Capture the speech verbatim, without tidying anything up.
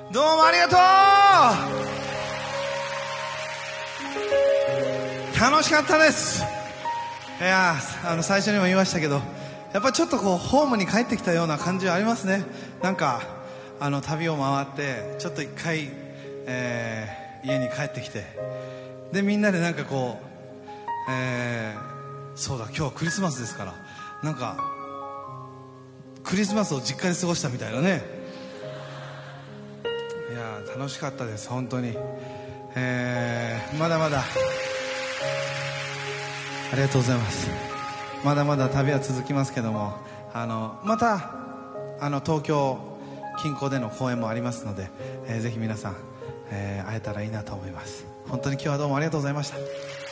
どうもありがとう。楽しかったです。いやあの最初にも言いましたけど、やっぱりちょっとこうホームに帰ってきたような感じはありますね。なんかあの旅を回ってちょっと一回、えー、家に帰ってきて、でみんなでなんかこう、えー、そうだ今日はクリスマスですから、なんかクリスマスを実家で過ごしたみたいなね。いや楽しかったです本当に。えー、まだまだありがとうございます。まだまだ旅は続きますけども、あのまたあの東京近郊での公演もありますので、えー、ぜひ皆さん、えー、会えたらいいなと思います。本当に今日はどうもありがとうございました。